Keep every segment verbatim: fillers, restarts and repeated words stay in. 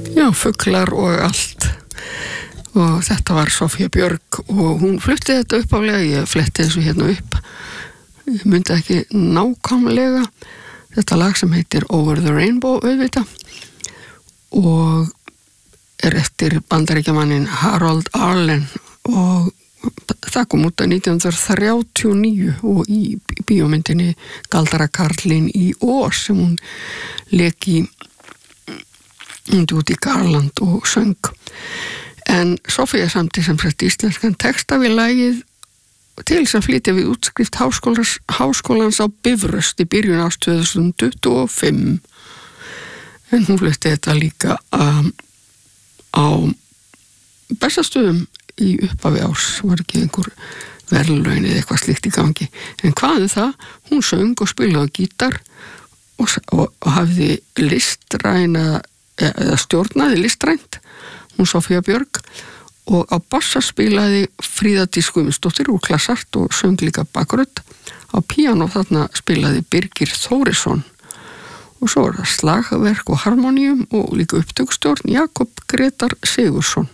Já, fuglar og allt. Og þetta var Sofía Björg og hún flutti þetta uppálega, ég fletti þessu hérna upp. Ég myndi ekki nákvæmlega þetta lag sem heitir Over the Rainbow auðvitað og er eftir bandaríkjamaninn Harold Arlen og það kom út að nítján hundruð þrjátíu og níu og í bíómyndinni Galdarakarlinn í Oz sem hún lék í út í Garland og söng. En Sofía samti sem sagt íslenskan texta við lagið til þess að flytja við útskrift háskólans, háskólans á Bifröst í byrjun árs tvö þúsund tuttugu og fimm. En hún flutti þetta líka um, á Bessastöðum í upphafi árs, var ekki einhver verðlaun eða eitthvað slíkt í gangi. En hvað er það? Hún söng og spilaði gítar og, og, og hafði listræna, eða stjórnaði listrænt, hún Sofía Björg, og á bassa spilaði Fríða Dís Guðmundsdóttir úr Klassart og söng líka bakgrödd. Á píanó þarna spilaði Birgir Þórisson og svo er það slagverk og harmonium og líka upptökustjórn Jakob Gretar Sigursson.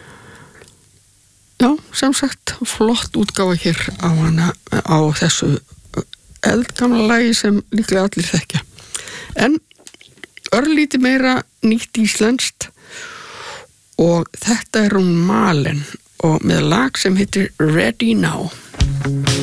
Já, sem sagt, flott útgáfa hér á hana á þessu eldgamla lagi sem líklega allir þekkja. En örlítið meira nýtt íslenskt og þetta er hún Malen og með lag sem heitir Ready Now.